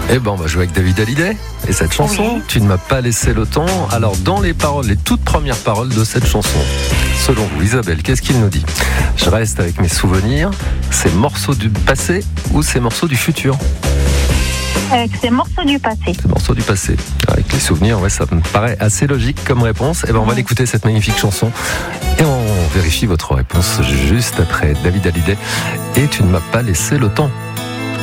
Eh ben, on va jouer avec David Hallyday et cette chanson, Oui. Tu ne m'as pas laissé le temps. Alors, dans les paroles, les toutes premières paroles de cette chanson, selon vous, Isabelle, qu'est-ce qu'il nous dit ? Je reste avec mes souvenirs, ces morceaux du passé ou ces morceaux du futur ? Avec ces morceaux du passé. Ces morceaux du passé. Avec les souvenirs, ouais, ça me paraît assez logique comme réponse. Eh ben, on va l'écouter, cette magnifique chanson. Et on vérifie votre réponse juste après David Hallyday. Et Tu ne m'as pas laissé le temps.